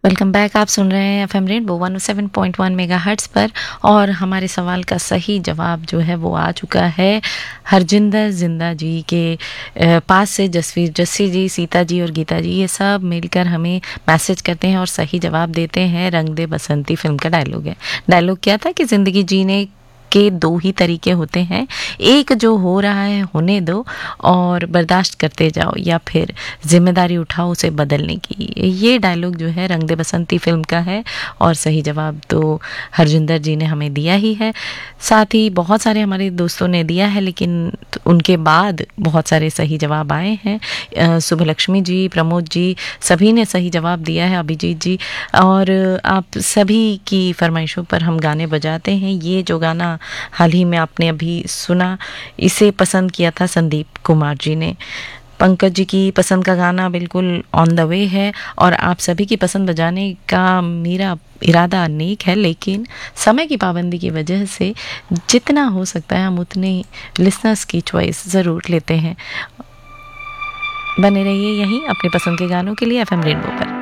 Welcome back. आप सुन रहे हैं एफएम रेनबो 107.1 मेगाहर्ट्ज़ पर। और हमारे सवाल का सही जवाब जो है वो आ चुका है हरजिंदर जिंदा जी के पास से। जसवीर जस्सी जी, सीता जी और गीता जी ये सब मिलकर हमें मैसेज करते हैं और सही जवाब देते हैं। रंग दे बसंती फिल्म का डायलॉग है। डायलॉग क्या था कि ज़िंदगी जीने के दो ही तरीके होते हैं, एक जो हो रहा है होने दो और बर्दाश्त करते जाओ, या फिर जिम्मेदारी उठाओ उसे बदलने की। ये डायलॉग जो है रंग दे बसंती फिल्म का है और सही जवाब तो हरजिंदर जी ने हमें दिया ही है। साथ ही बहुत सारे हमारे दोस्तों ने दिया है, लेकिन उनके बाद बहुत सारे सही जवाब आए हैं। सुभलक्ष्मी जी, प्रमोद जी, सभी ने सही जवाब दिया है, अभिजीत जी। और आप सभी की फरमाइशों पर हम गाने बजाते हैं। ये जो गाना हाल ही में आपने अभी सुना, इसे पसंद किया था संदीप कुमार जी ने। पंकज जी की पसंद का गाना बिल्कुल ऑन द वे है और आप सभी की पसंद बजाने का मेरा इरादा नेक है, लेकिन समय की पाबंदी की वजह से जितना हो सकता है हम उतने लिसनर्स की चॉइस ज़रूर लेते हैं। बने रहिए यहीं अपने पसंद के गानों के लिए एफएम रेनबो पर।